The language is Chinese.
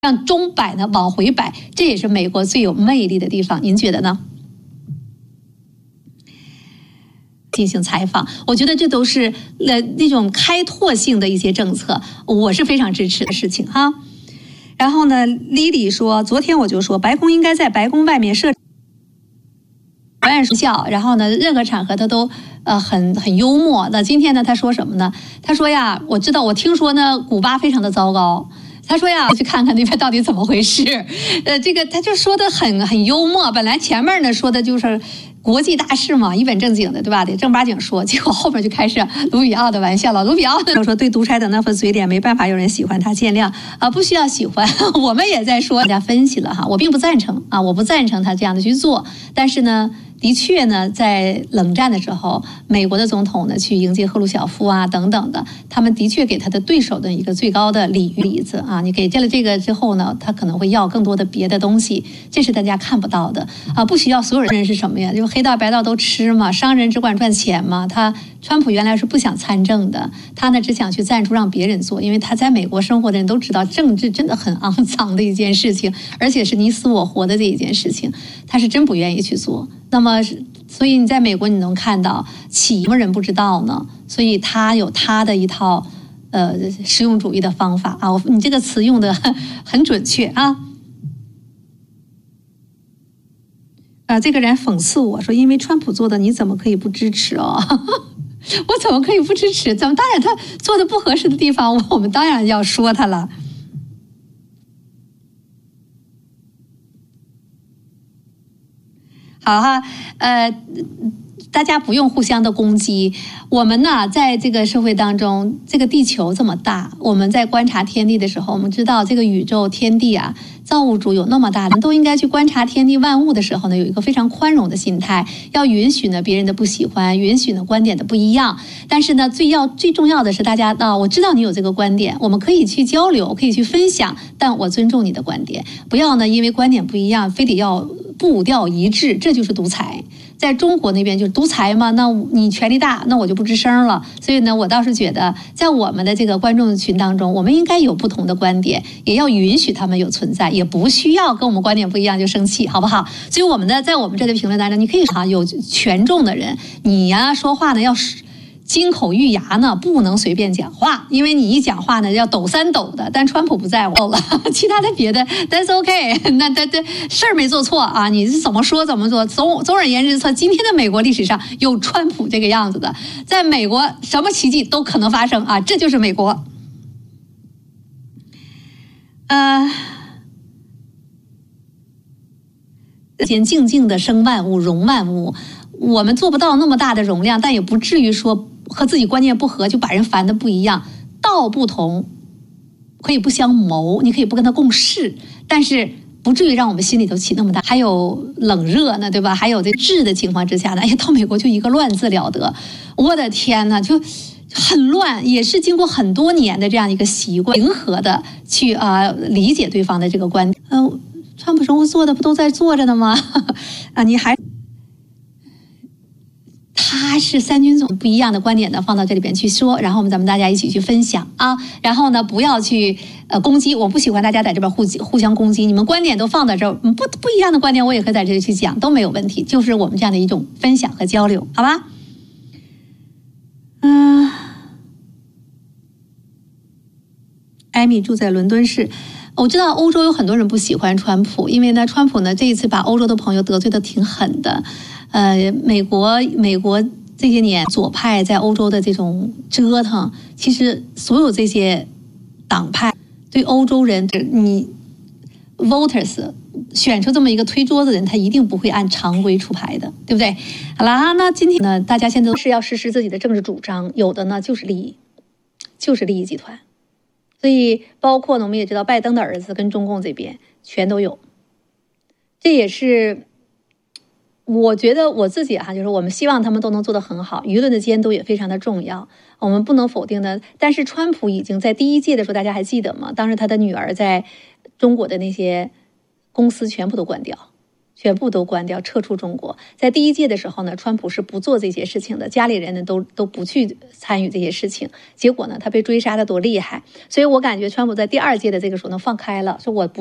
让钟摆呢往回摆，这也是美国最有魅力的地方。您觉得呢？进行采访，我觉得这都是那种开拓性的一些政策，我是非常支持的事情哈。然后呢，莉莉说，昨天我就说，白宫应该在白宫外面设表演校，然后呢，任何场合他都很幽默。那今天呢，他说什么呢？他说呀，我听说呢，古巴非常的糟糕。他说呀，去看看那边到底怎么回事。这个他就说的很幽默。本来前面呢说的就是国际大事嘛，一本正经的，对吧？得正八经说。结果后面就开始卢比奥的玩笑了。卢比奥呢说，对独裁的那副嘴脸没办法，有人喜欢他，见谅啊，不需要喜欢。我们也在说，大家分析了哈，我并不赞成啊，我不赞成他这样的去做。但是呢，的确呢，在冷战的时候，美国的总统呢去迎接赫鲁晓夫啊等等的，他们的确给他的对手的一个最高的礼子啊。你给了这个之后呢，他可能会要更多的别的东西，这是大家看不到的啊。不需要所有人是什么呀？就黑道白道都吃嘛，商人只管赚钱嘛。川普原来是不想参政的，他呢只想去赞助让别人做，因为他在美国生活的人都知道，政治真的很肮脏的一件事情，而且是你死我活的这一件事情，他是真不愿意去做。那么，所以你在美国你能看到，什么人不知道呢？所以他有他的一套实用主义的方法啊。你这个词用的很准确啊。这个人讽刺我说，因为川普做的，你怎么可以不支持哦？我怎么可以不支持？当然他做的不合适的地方，我们当然要说他了。好哈，大家不用互相的攻击。我们呢，在这个社会当中，这个地球这么大，我们在观察天地的时候，我们知道这个宇宙天地啊，造物主有那么大，我们都应该去观察天地万物的时候呢，有一个非常宽容的心态，要允许呢别人的不喜欢，允许呢观点的不一样。但是呢，最重要的是大家我知道你有这个观点，我们可以去交流，可以去分享，但我尊重你的观点，不要呢因为观点不一样，非得要步调一致，这就是独裁。在中国那边就是独裁嘛，那你权力大，那我就不吱声了。所以呢，我倒是觉得，在我们的这个观众群当中，我们应该有不同的观点，也要允许他们有存在，也不需要跟我们观点不一样就生气，好不好？所以我们呢，在我们这里评论当中，你可以有权重的人，你呀说话呢要金口玉牙呢，不能随便讲话，因为你一讲话呢要抖三抖的。但川普不在乎了，其他的别的 that's okay， 那事儿没做错啊，你是怎么说怎么做。总而言之，从今天的美国历史上有川普这个样子的，在美国什么奇迹都可能发生啊，这就是美国。静静的生万物，容万物。我们做不到那么大的容量，但也不至于说和自己观念不合就把人烦的不一样。道不同可以不相谋，你可以不跟他共事，但是不至于让我们心里头起那么大。还有冷热呢，对吧？还有这质的情况之下呢，到美国就一个乱字了得。我的天哪，就很乱，也是经过很多年的这样一个习惯，迎合的去理解对方的这个观点。川普生活做的不都在做着呢吗？你还。他是三军总不一样的观点呢，放到这里边去说，然后咱们大家一起去分享啊，然后呢不要去攻击，我不喜欢大家在这边互相攻击，你们观点都放在这儿，不一样的观点我也可以在这里去讲，都没有问题，就是我们这样的一种分享和交流，好吧？艾米住在伦敦市。我知道欧洲有很多人不喜欢川普，因为呢，川普呢这一次把欧洲的朋友得罪的挺狠的。美国这些年左派在欧洲的这种折腾，其实所有这些党派对欧洲人，你 voters 选出这么一个推桌子的人，他一定不会按常规出牌的，对不对？好了，那今天呢，大家现在都是要实施自己的政治主张，有的呢就是利益集团。所以包括呢，我们也知道拜登的儿子跟中共这边全都有，这也是我觉得我自己就是我们希望他们都能做得很好，舆论的监督也非常的重要，我们不能否定的。但是川普已经在第一届的时候，大家还记得吗？当时他的女儿在中国的那些公司全部都关掉， 全部都关掉，撤出中国。在第1届的时候呢，川普是不做这些事情的，家里人呢都不去参与这些事情。结果呢，他被追杀的多厉害。所以我感觉川普在第2届的这个时候呢放开了，说我不